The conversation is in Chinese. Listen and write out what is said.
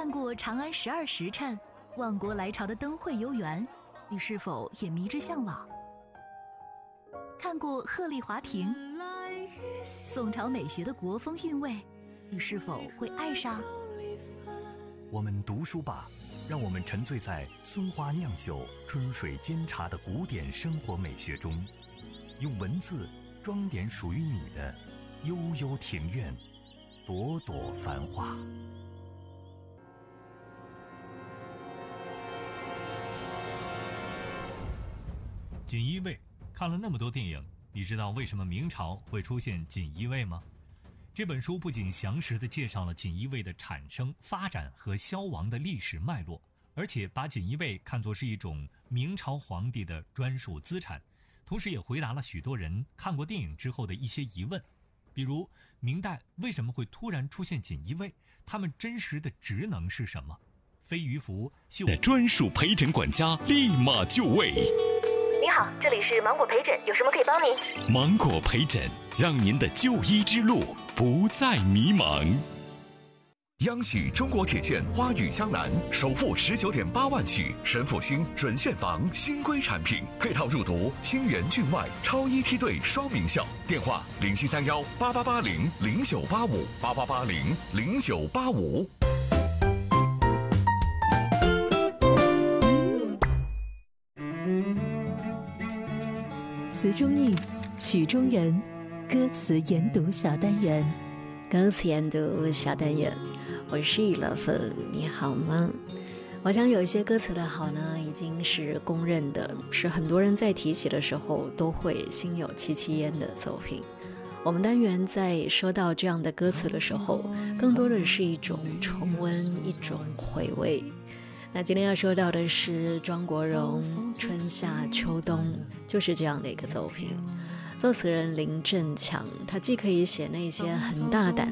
看过长安12时辰、万国来朝的灯会游园，你是否也迷之向往？看过鹤唳华亭、宋朝美学的国风韵味，你是否会爱上？ 我们读书吧，让我们沉醉在松花酿酒、春水煎茶的古典生活美学中，用文字装点属于你的悠悠庭院，朵朵繁华。 锦衣卫，看了那么多电影，你知道为什么明朝会出现锦衣卫吗？这本书不仅详实地介绍了锦衣卫的产生、发展和消亡的历史脉络，而且把锦衣卫看作是一种明朝皇帝的专属资产，同时也回答了许多人看过电影之后的一些疑问，比如明代为什么会突然出现锦衣卫，他们真实的职能是什么？飞鱼服的专属陪诊管家立马就位。 你好，这里是芒果陪诊，有什么可以帮您？ 芒果陪诊，让您的就医之路不再迷茫。 央喜中国铁线花语江南首付19.8万起，神复兴准现房新规产品，配套入读清源郡外超一梯队双名校。电话07318880098588800985。 词中意，曲中人，歌词研读小单元。 歌词研读小单元，我是11，你好吗？我想有一些歌词的好呢，已经是公认的，是很多人在提起的时候都会心有戚戚焉的作品。我们单元在说到这样的歌词的时候，更多的是一种重温，一种回味。那今天要说到的是庄国荣《春夏秋冬》，就是这样的一个作品。作词人林振强，他既可以写那些很大胆